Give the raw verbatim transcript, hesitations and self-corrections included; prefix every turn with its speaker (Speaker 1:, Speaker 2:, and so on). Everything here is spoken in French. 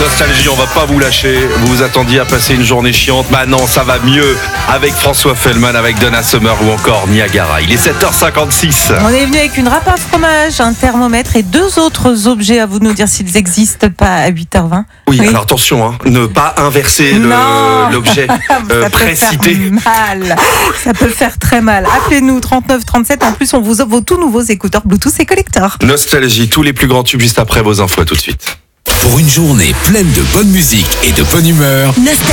Speaker 1: Nostalgie, on va pas vous lâcher. Vous vous attendiez à passer une journée chiante. Maintenant, ça va mieux avec François Fellman, avec Donna Summer ou encore Niagara. Il est sept heures cinquante-six.
Speaker 2: On est venu avec une râpe à fromage, un thermomètre et deux autres objets. À vous de nous dire s'ils existent pas à huit heures vingt.
Speaker 1: Oui, oui. Alors attention, hein, ne pas inverser le, l'objet euh, précité.
Speaker 2: Mal. Ça peut faire très mal. Appelez-nous trente-neuf trente-sept. En plus, on vous offre vos tout nouveaux écouteurs Bluetooth et collecteurs.
Speaker 1: Nostalgie, tous les plus grands tubes juste après vos infos. À tout de suite.
Speaker 3: Pour une journée pleine de bonne musique et de bonne humeur,
Speaker 4: Nostalgie.